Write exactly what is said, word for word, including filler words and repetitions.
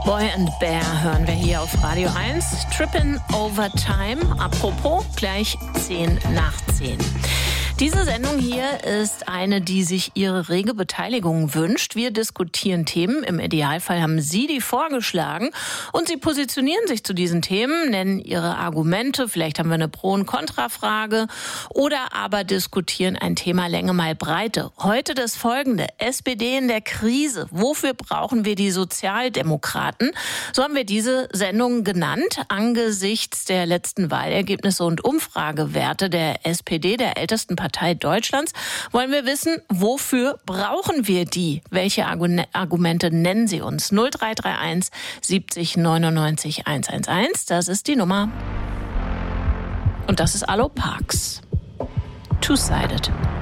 Boy and Bear hören wir hier auf Radio eins. Trippin' Over Time. Apropos, gleich zehn nach zehn. Diese Sendung hier ist eine, die sich Ihre rege Beteiligung wünscht. Wir diskutieren Themen. Im Idealfall haben Sie die vorgeschlagen und Sie positionieren sich zu diesen Themen, nennen Ihre Argumente. Vielleicht haben wir eine Pro- und Kontrafrage oder aber diskutieren ein Thema Länge mal Breite. Heute das folgende: S P D in der Krise. Wofür brauchen wir die Sozialdemokraten? So haben wir diese Sendung genannt. Angesichts der letzten Wahlergebnisse und Umfragewerte der S P D, der ältesten Partei Deutschlands, wollen wir wissen, wofür brauchen wir die? Welche Argumente nennen Sie uns? null drei drei eins siebzig neunundneunzig hundertelf. Das ist die Nummer. Und das ist Allo Parks. Two-Sided.